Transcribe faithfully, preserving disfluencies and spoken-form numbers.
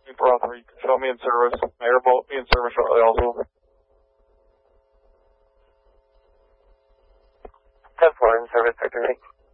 four oh three, show me in service. My airboat be in service shortly also. ten four in service, Victor eight.